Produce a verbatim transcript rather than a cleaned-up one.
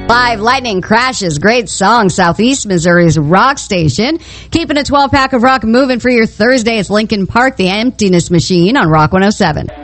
Five Lightning Crashes. Great song. Southeast Missouri's rock station. Keeping a twelve-pack of rock moving for your Thursday. It's Linkin Park, The Emptiness Machine on Rock one oh seven.